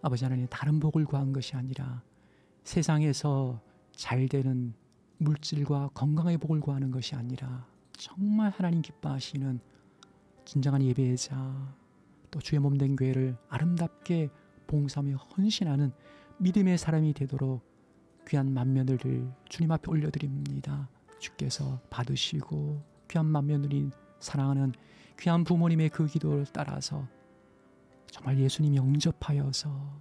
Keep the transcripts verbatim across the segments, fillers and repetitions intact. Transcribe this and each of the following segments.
아버지 하나님, 다른 복을 구한 것이 아니라 세상에서 잘 되는 물질과 건강의 복을 구하는 것이 아니라 정말 하나님 기뻐하시는 진정한 예배자, 또 주의 몸된 교회를 아름답게 봉사하며 헌신하는 믿음의 사람이 되도록 귀한 만면을 주님 앞에 올려드립니다. 주께서 받으시고 귀한 만면을 사랑하는 귀한 부모님의 그 기도를 따라서 정말 예수님 영접하여서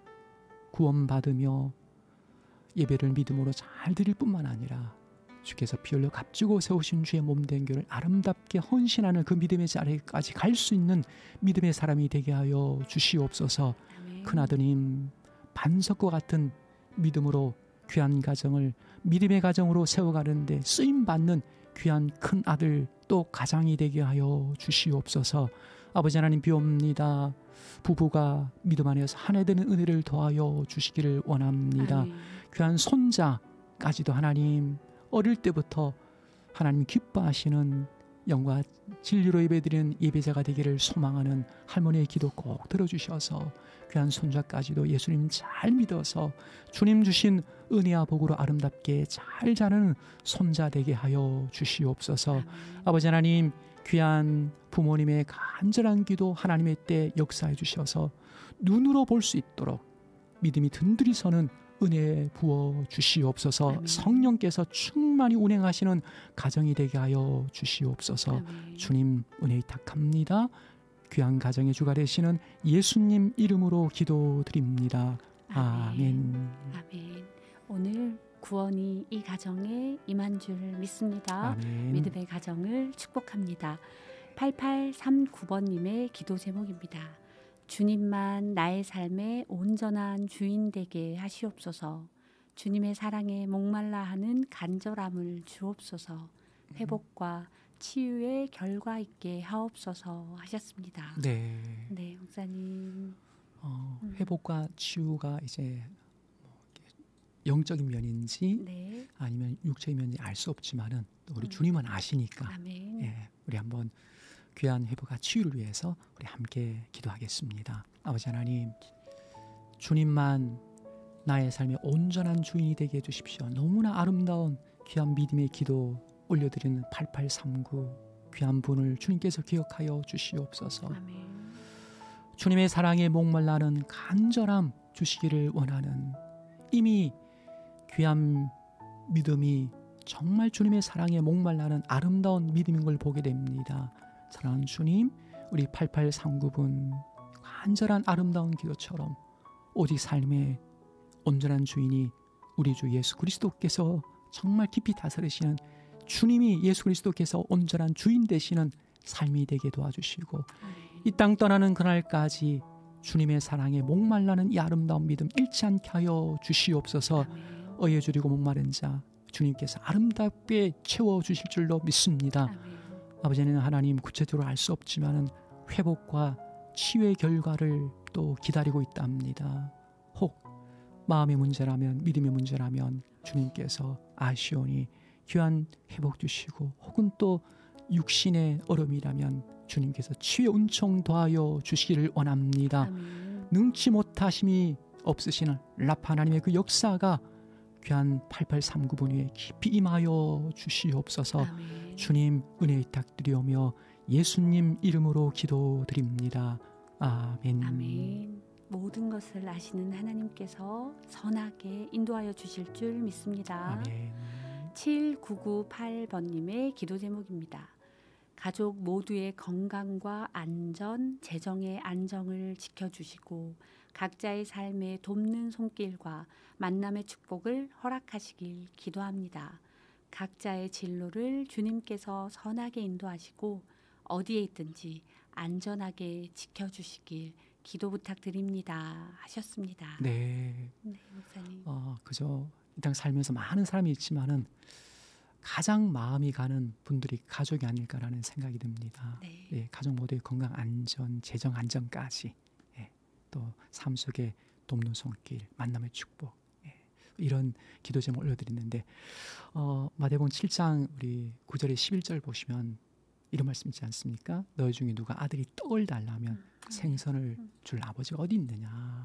구원받으며 예배를 믿음으로 잘 드릴 뿐만 아니라 주께서 피 흘려 값주고 세우신 주의 몸된 교를 아름답게 헌신하는 그 믿음의 자리까지 갈 수 있는 믿음의 사람이 되게 하여 주시옵소서. 아멘. 큰아드님 반석과 같은 믿음으로 귀한 가정을 믿음의 가정으로 세워가는데 쓰임받는 귀한 큰 아들 또 가장이 되게 하여 주시옵소서. 아버지 하나님 비옵니다. 부부가 믿음 안에서 한 해 되는 은혜를 더하여 주시기를 원합니다. 아멘. 귀한 손자까지도 하나님 어릴 때부터 하나님 기뻐하시는 영과 진리로 예배드리는 예배자가 되기를 소망하는 할머니의 기도 꼭 들어주셔서 귀한 손자까지도 예수님 잘 믿어서 주님 주신 은혜와 복으로 아름답게 잘 자라는 손자 되게 하여 주시옵소서. 아멘. 아버지 하나님 귀한 부모님의 간절한 기도 하나님의 때 역사해 주셔서 눈으로 볼 수 있도록 믿음이 든든히 서는 은혜 부어 주시옵소서. 아멘. 성령께서 충만히 운행하시는 가정이 되게 하여 주시옵소서. 아멘. 주님 은혜 위탁합니다. 귀한 가정의 주가 되시는 예수님 이름으로 기도드립니다. 아멘. 아멘. 오늘 구원이 이 가정에 임한 줄 믿습니다. 아멘. 믿음의 가정을 축복합니다. 팔팔삼구 번님의 기도 제목입니다. 주님만 나의 삶의 온전한 주인 되게 하시옵소서. 주님의 사랑에 목말라 하는 간절함을 주옵소서. 회복과 치유의 결과 있게 하옵소서 하셨습니다. 네. 네, 목사님. 어, 회복과 치유가 이제 뭐 영적인 면인지 네. 아니면 육적인 면인지 알 수 없지만은 또 우리 음. 주님은 아시니까. 아멘. 예, 우리 한번 귀한 회복과 치유를 위해서 우리 함께 기도하겠습니다. 아버지 하나님, 주님만 나의 삶의 온전한 주인이 되게 해주십시오. 너무나 아름다운 귀한 믿음의 기도 올려드리는 팔팔삼구 귀한 분을 주님께서 기억하여 주시옵소서. 아멘. 주님의 사랑에 목말라는 간절함 주시기를 원하는 이미 귀한 믿음이 정말 주님의 사랑에 목말라는 아름다운 믿음인 걸 보게 됩니다. 사랑하는 주님, 우리 팔팔삼구 분 간절한 아름다운 기도처럼 오직 삶의 온전한 주인이 우리 주 예수 그리스도께서 정말 깊이 다스리시는 주님이 예수 그리스도께서 온전한 주인 되시는 삶이 되게 도와주시고 이 땅 떠나는 그날까지 주님의 사랑에 목말라는 이 아름다운 믿음 잃지 않게 하여 주시옵소서. 어여 줄이고 목마른 자 주님께서 아름답게 채워주실 줄로 믿습니다. 아멘. 아버지는 하나님 구체적으로 알 수 없지만 회복과 치유의 결과를 또 기다리고 있답니다. 혹 마음의 문제라면 믿음의 문제라면 주님께서 아시오니 귀한 회복 주시고 혹은 또 육신의 얼음이라면 주님께서 치유의 은총 더하여 주시기를 원합니다. 아멘. 능치 못하심이 없으시는 라파 하나님의 그 역사가 귀한 팔팔삼구 분 위에 깊이 임하여 주시옵소서. 아멘. 주님 은혜 부탁드리오며 예수님 이름으로 기도드립니다. 아멘. 아멘. 모든 것을 아시는 하나님께서 선하게 인도하여 주실 줄 믿습니다. 아멘. 칠구구팔 번님의 기도 제목입니다. 가족 모두의 건강과 안전, 재정의 안정을 지켜주시고 각자의 삶에 돕는 손길과 만남의 축복을 허락하시길 기도합니다. 각자의 진로를 주님께서 선하게 인도하시고 어디에 있든지 안전하게 지켜주시길 기도 부탁드립니다 하셨습니다. 네. 네, 목사님. 어, 그저 이 땅 살면서 많은 사람이 있지만은 가장 마음이 가는 분들이 가족이 아닐까라는 생각이 듭니다. 네. 예, 가족 모두의 건강 안전, 재정 안정까지 예, 또 삶 속에 돕는 손길, 만남의 축복 예, 이런 기도 제목 올려드리는데 어, 마태복음 칠 장 우리 구 절에 십일 절 보시면 이런 말씀 있지 않습니까? 너희 중에 누가 아들이 떡을 달라면 음. 생선을 줄 아버지가 어디 있느냐?